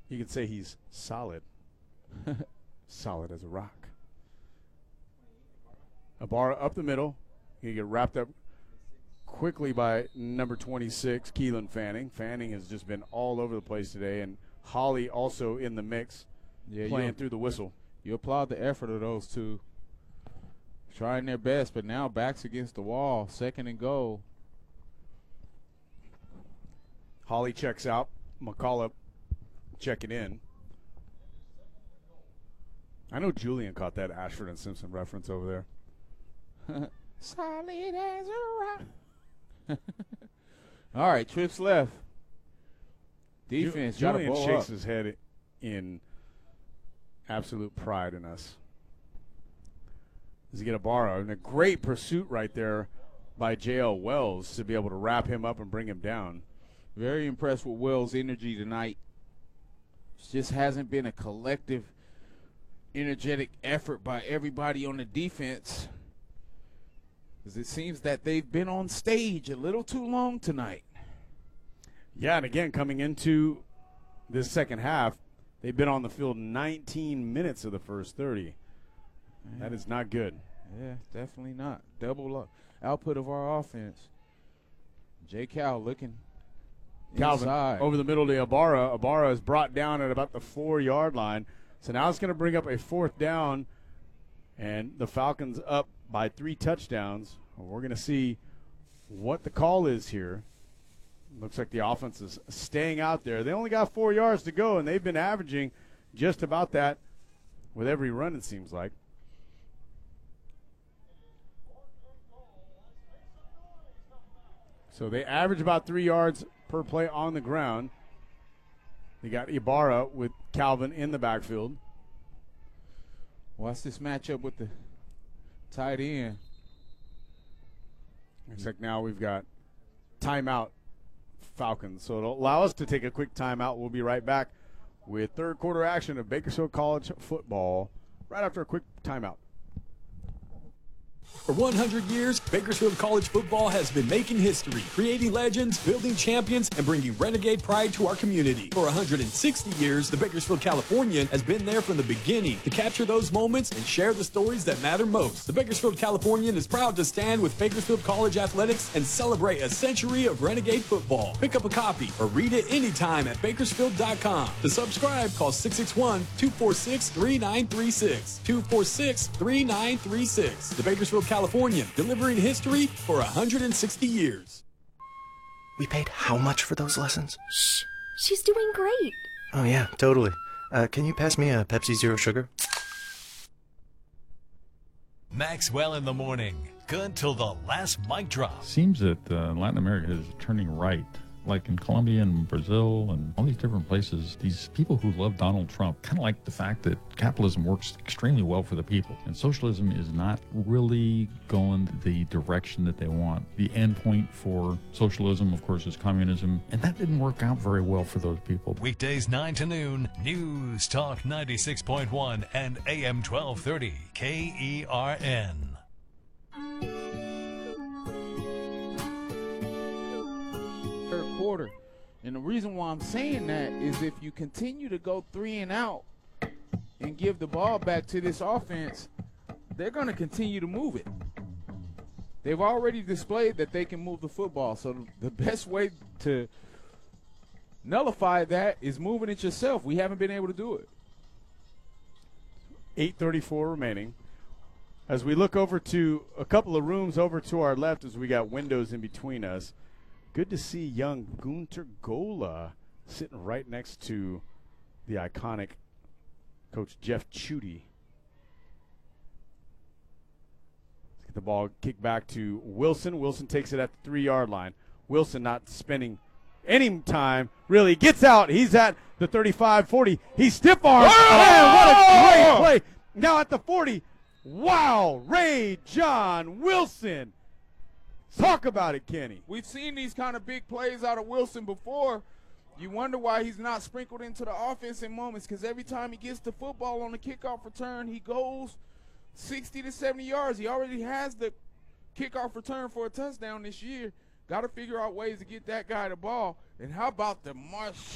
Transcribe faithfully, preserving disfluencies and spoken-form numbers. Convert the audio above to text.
You could say he's solid. Solid as a rock. Ibarra up the middle. He get wrapped up quickly by number twenty-six, Keelan Fanning. Fanning has just been all over the place today, and Holly also in the mix, yeah, playing through the whistle. You applaud the effort of those two. Trying their best, but now backs against the wall. Second and goal. Holly checks out. McCullough checking in. I know Julian caught that Ashford and Simpson reference over there. Solid as a rock. All right, trips left. Defense. Ju- Julian gotta shakes up. his head in absolute pride in us. Does he get a Ibarra? And a great pursuit right there by J L Wells to be able to wrap him up and bring him down. Very impressed with Wells' energy tonight. It just hasn't been a collective, energetic effort by everybody on the defense, because it seems that they've been on stage a little too long tonight. Yeah, and again, coming into this second half, they've been on the field nineteen minutes of the first thirty. Yeah. That is not good. Yeah, definitely not. Double output of our offense. J. Cal looking Calvin inside. Over the middle to Ibarra. Ibarra is brought down at about the four-yard line. So now it's going to bring up a fourth down, and the Falcons up by three touchdowns. We're going to see what the call is here. Looks like the offense is staying out there. They only got four yards to go, and they've been averaging just about that with every run, it seems like. So they average about three yards per play on the ground. They got Ibarra with Calvin in the backfield. Watch this matchup with the tight end. Looks like now we've got timeout Falcons. So it'll allow us to take a quick timeout. We'll be right back with third quarter action of Bakersfield College football right after a quick timeout. For one hundred years, Bakersfield College football has been making history, creating legends, building champions, and bringing Renegade pride to our community. For one hundred sixty years, the Bakersfield Californian has been there from the beginning to capture those moments and share the stories that matter most. The Bakersfield Californian is proud to stand with Bakersfield College Athletics and celebrate a century of Renegade football. Pick up a copy or read it anytime at bakersfield dot com. To subscribe, call six six one, two four six, three nine three six. two four six, three nine three six. The Bakersfield Californian, delivering history for one hundred sixty years. We paid how much for those lessons? Shh, she's doing great. Oh yeah, totally. Uh, can you pass me a Pepsi Zero Sugar? Maxwell in the morning. Good till the last mic drop. Seems that uh, Latin America is turning right. Like in Colombia and Brazil and all these different places, these people who love Donald Trump kind of like the fact that capitalism works extremely well for the people. And socialism is not really going the direction that they want. The end point for socialism, of course, is communism. And that didn't work out very well for those people. Weekdays nine to noon, News Talk ninety-six point one and A M twelve thirty, K E R N. Third quarter. And the reason why I'm saying that is if you continue to go three and out and give the ball back to this offense, they're going to continue to move it. They've already displayed that they can move the football. So the best way to nullify that is moving it yourself. We haven't been able to do it. eight thirty-four remaining. As we look over to a couple of rooms over to our left as we got windows in between us, good to see young Gunter Gola sitting right next to the iconic Coach Jeff Chudy. Let's get the ball kicked back to Wilson. Wilson takes it at the three-yard line. Wilson not spending any time, really gets out. He's at the thirty-five, forty. He's stiff-armed. Oh! Man, what a great play. Now at the forty. Wow, Ray John Wilson. Talk about it, Kenny. We've seen these kind of big plays out of Wilson before. You wonder why he's not sprinkled into the offense in moments, because every time he gets the football on the kickoff return, he goes sixty to seventy yards. He already has the kickoff return for a touchdown this year. Got to figure out ways to get that guy the ball. And how about the Marshall